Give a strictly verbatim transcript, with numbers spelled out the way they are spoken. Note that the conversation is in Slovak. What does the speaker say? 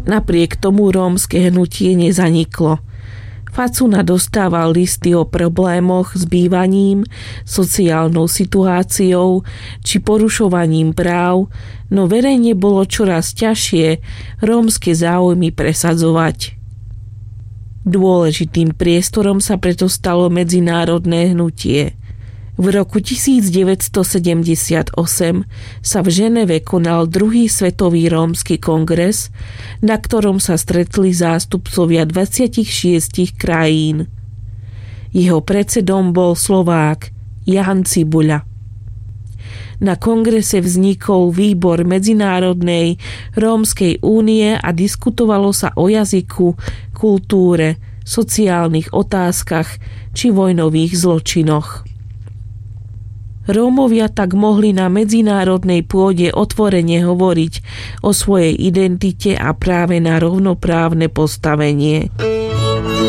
Napriek tomu rómske hnutie nezaniklo. Facuna dostával listy o problémoch s bývaním, sociálnou situáciou či porušovaním práv, no verejne bolo čoraz ťažšie rómske záujmy presadzovať. Dôležitým priestorom sa preto stalo medzinárodné hnutie. V roku devätnásťsedemdesiatosem sa v Ženeve konal druhý svetový rómsky kongres, na ktorom sa stretli zástupcovia dvadsaťšesť krajín. Jeho predsedom bol Slovák Jan Cibuľa. Na kongrese vznikol výbor Medzinárodnej rómskej únie a diskutovalo sa o jazyku, kultúre, sociálnych otázkach či vojnových zločinoch. Rómovia tak mohli na medzinárodnej pôde otvorene hovoriť o svojej identite a práve na rovnoprávne postavenie.